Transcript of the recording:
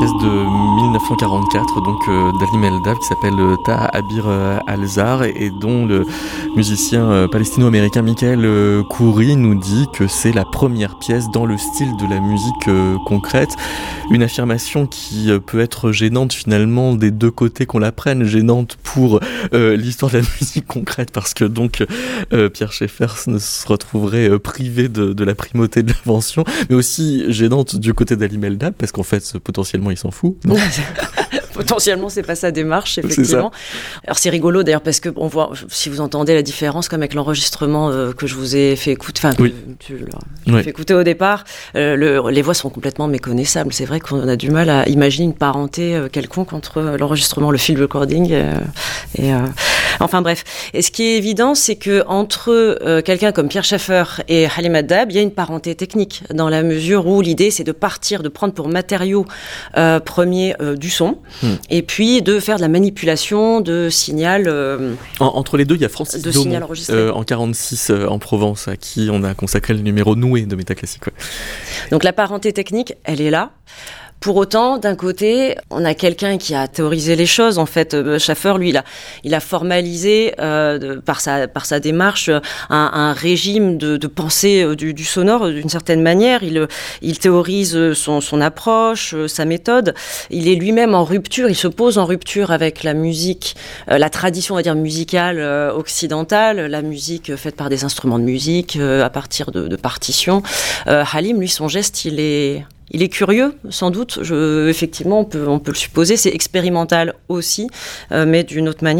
pièce de 1944, donc d'Halim El-Dab, qui s'appelle Ta Abir Al-Zar, et dont le musicien palestino-américain Michael Khoury nous dit que c'est la première pièce dans le style de la musique concrète. Une affirmation qui peut être gênante finalement des deux côtés qu'on la prenne, gênante pour l'histoire de la musique concrète, parce que donc Pierre Schaeffer se retrouverait privé de la primauté de l'invention, mais aussi gênante du côté d'Halim El-Dab, parce qu'en fait potentiellement il s'en fout. Potentiellement, c'est pas sa démarche, effectivement. Alors c'est rigolo d'ailleurs parce que on voit, si vous entendez la différence, comme avec l'enregistrement que je vous ai fait écouter, enfin oui. tu l'as fait écouter au départ, les voix sont complètement méconnaissables. C'est vrai qu'on a du mal à imaginer une parenté quelconque entre l'enregistrement, le field recording enfin bref. Et ce qui est évident, c'est que entre quelqu'un comme Pierre Schaeffer et Halim El-Dab, il y a une parenté technique dans la mesure où l'idée c'est de partir, de prendre pour matériau premier du son. Et puis de faire de la manipulation de signal. Entre les deux, il y a Francis Daumont en 46 en Provence, à qui on a consacré le numéro Noué de Métaclassique. Ouais. Donc la parenté technique, elle est là. Pour autant, d'un côté, on a quelqu'un qui a théorisé les choses. En fait, Schaeffer, lui, il a formalisé par sa démarche un régime de pensée du sonore d'une certaine manière. Il théorise son approche, sa méthode. Il est lui-même en rupture. Il se pose en rupture avec la musique, la tradition, on va dire musicale occidentale, la musique faite par des instruments de musique à partir de partitions. Halim, lui, son geste, il est curieux, sans doute. Effectivement, on peut le supposer. C'est expérimental aussi, mais d'une autre manière.